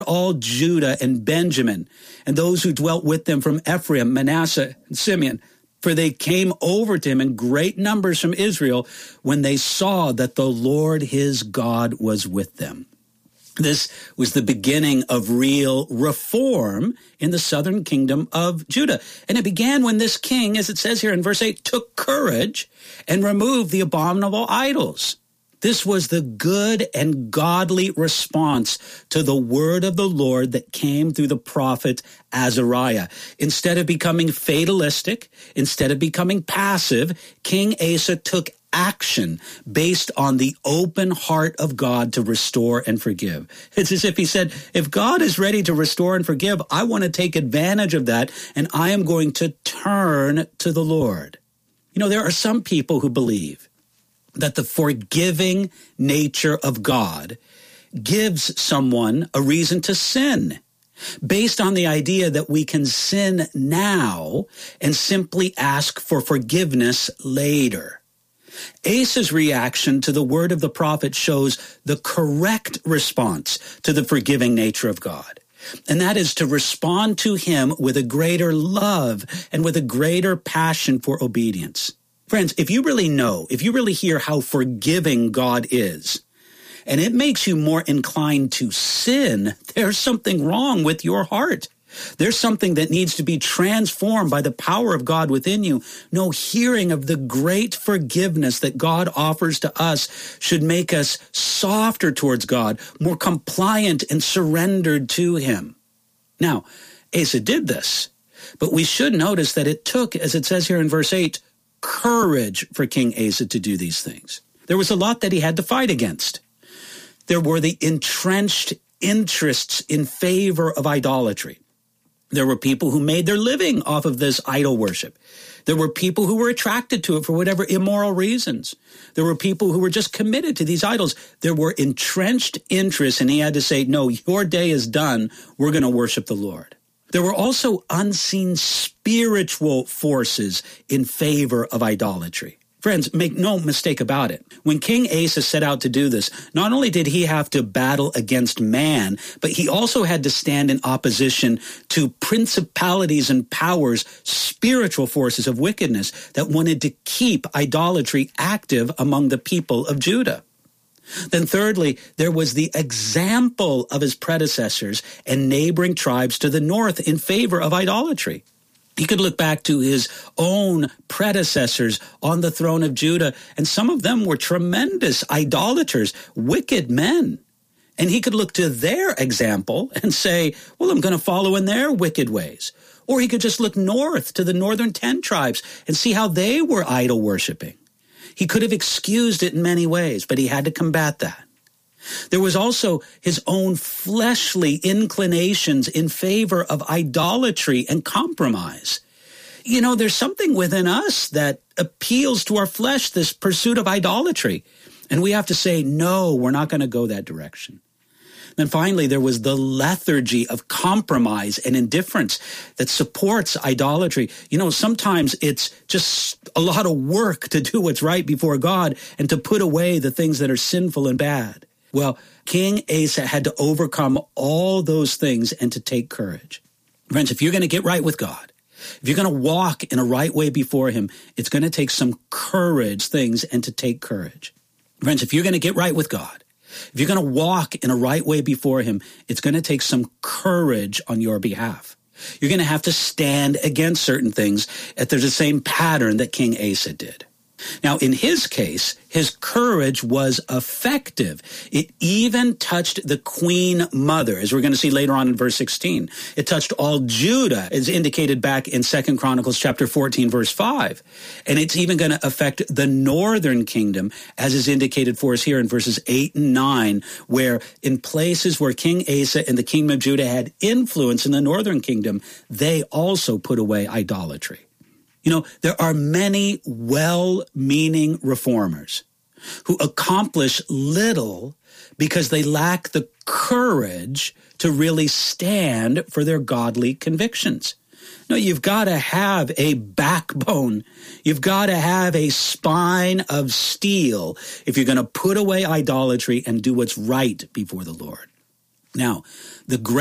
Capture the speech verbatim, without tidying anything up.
all Judah and Benjamin, and those who dwelt with them from Ephraim, Manasseh, and Simeon. For they came over to him in great numbers from Israel when they saw that the Lord his God was with them. This was the beginning of real reform in the southern kingdom of Judah. And it began when this king, as it says here in verse eight, took courage and removed the abominable idols. This was the good and godly response to the word of the Lord that came through the prophet Azariah. Instead of becoming fatalistic, instead of becoming passive, King Asa took action based on the open heart of God to restore and forgive. It's as if he said, if God is ready to restore and forgive, I want to take advantage of that, and I am going to turn to the Lord. You know, there are some people who believe that the forgiving nature of God gives someone a reason to sin, based on the idea that we can sin now and simply ask for forgiveness later. Asa's reaction to the word of the prophet shows the correct response to the forgiving nature of God. And that is to respond to him with a greater love and with a greater passion for obedience. Friends, if you really know, if you really hear how forgiving God is, and it makes you more inclined to sin, there's something wrong with your heart. There's something that needs to be transformed by the power of God within you. No, hearing of the great forgiveness that God offers to us should make us softer towards God, more compliant and surrendered to him. Now, Asa did this, but we should notice that it took, as it says here in verse eight, courage for King Asa to do these things. There was a lot that he had to fight against. There were the entrenched interests in favor of idolatry. There were people who made their living off of this idol worship. There were people who were attracted to it for whatever immoral reasons. There were people who were just committed to these idols. There were entrenched interests, and he had to say, no, your day is done. We're going to worship the Lord. There were also unseen spiritual forces in favor of idolatry. Friends, make no mistake about it. When King Asa set out to do this, not only did he have to battle against man, but he also had to stand in opposition to principalities and powers, spiritual forces of wickedness that wanted to keep idolatry active among the people of Judah. Then thirdly, there was the example of his predecessors and neighboring tribes to the north in favor of idolatry. He could look back to his own predecessors on the throne of Judah, and some of them were tremendous idolaters, wicked men. And he could look to their example and say, well, I'm going to follow in their wicked ways. Or he could just look north to the northern ten tribes and see how they were idol worshiping. He could have excused it in many ways, but he had to combat that. There was also his own fleshly inclinations in favor of idolatry and compromise. You know, there's something within us that appeals to our flesh, this pursuit of idolatry. And we have to say, no, we're not going to go that direction. Then finally, there was the lethargy of compromise and indifference that supports idolatry. You know, sometimes it's just a lot of work to do what's right before God and to put away the things that are sinful and bad. Well, King Asa had to overcome all those things and to take courage. Friends, if you're going to get right with God, if you're going to walk in a right way before him, it's going to take some courage things and to take courage. Friends, if you're going to get right with God, if you're going to walk in a right way before him, it's going to take some courage on your behalf. You're going to have to stand against certain things if there's the same pattern that King Asa did. Now, in his case, his courage was effective. It even touched the queen mother, as we're going to see later on in verse sixteen. It touched all Judah, as indicated back in Second Chronicles chapter fourteen, verse five. And it's even going to affect the northern kingdom, as is indicated for us here in verses eight and nine, where in places where King Asa and the kingdom of Judah had influence in the northern kingdom, they also put away idolatry. You know, there are many well-meaning reformers who accomplish little because they lack the courage to really stand for their godly convictions. No, you've got to have a backbone. You've got to have a spine of steel if you're going to put away idolatry and do what's right before the Lord. Now, the great